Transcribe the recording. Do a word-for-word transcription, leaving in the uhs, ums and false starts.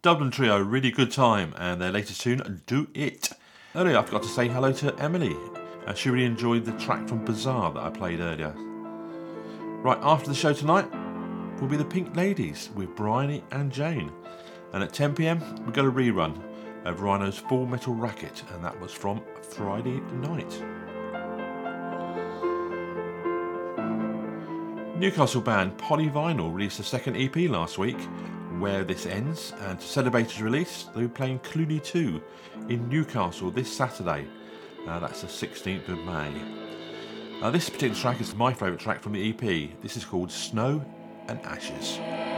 Dublin Trio, really good time, and their latest tune, Do It. Earlier I forgot to say hello to Emily. Uh, she really enjoyed the track from Bazaar that I played earlier. Right, after the show tonight will be the Pink Ladies with Bryony and Jane. And at ten p m we've got a rerun of Rhino's Full Metal Racket, and that was from Friday night. Newcastle band Polyvinyl released a second E P last week, Where This Ends, and to celebrate its release they'll be playing Cluny two in Newcastle this Saturday. Uh, that's the sixteenth of May. Uh, this particular track is my favourite track from the E P. This is called Snow and Ashes.